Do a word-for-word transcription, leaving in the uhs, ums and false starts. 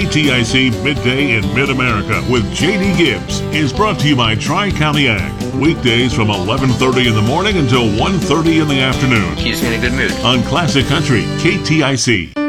T I C Midday in Mid-America with J D Gibbs is brought to you by Tri-County Ag. Weekdays from eleven thirty in the morning until one thirty in the afternoon. Keeps me in a good mood. On Classic Country, K T I C.